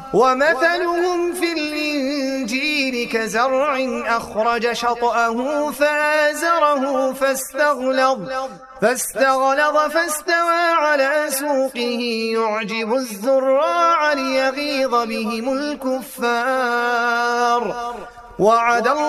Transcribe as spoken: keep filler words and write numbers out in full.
ومثلهم في الإنجيل كزرع أخرج شطأه فآزره فاستغلظ فاستغلظ فاستوى على سوقه يعجب الزراع ليغيظ بهم الكفار. وعد